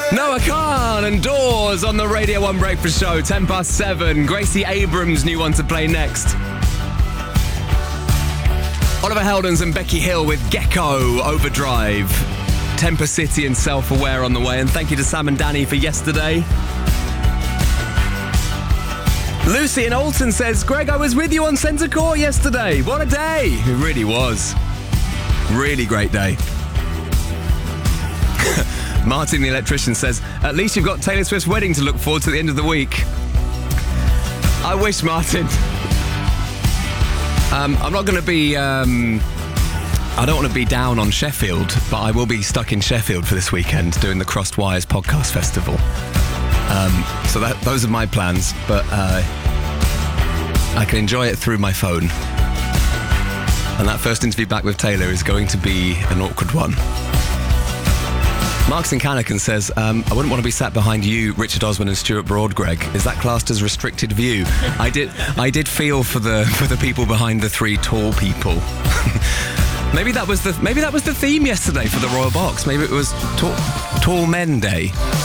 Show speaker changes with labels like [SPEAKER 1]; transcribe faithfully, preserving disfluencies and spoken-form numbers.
[SPEAKER 1] Noah Khan and Doors on the Radio one Breakfast Show, ten past seven. Gracie Abrams' new one to play next. Oliver Heldens and Becky Hill with Gecko, Overdrive. Temper City and Self-Aware on the way. And thank you to Sam and Danny for yesterday. Lucy in Alton says, Greg, I was with you on Centre Court yesterday. What a day. It really was. Really great day. Martin the electrician says, at least you've got Taylor Swift's wedding to look forward to at the end of the week. I wish, Martin. Um, I'm not going to be... Um, I don't want to be down on Sheffield, but I will be stuck in Sheffield for this weekend doing the Crossed Wires Podcast Festival. Um, so that, those are my plans, but uh, I can enjoy it through my phone. And that first interview back with Taylor is going to be an awkward one. Marks and Canakin says, um, I wouldn't want to be sat behind you, Richard Osman and Stuart Broad, Greg. Is that classed as restricted view? I did I did feel for the for the people behind the three tall people. maybe that was the maybe that was the theme yesterday for the Royal Box. Maybe it was tall, tall Men Day.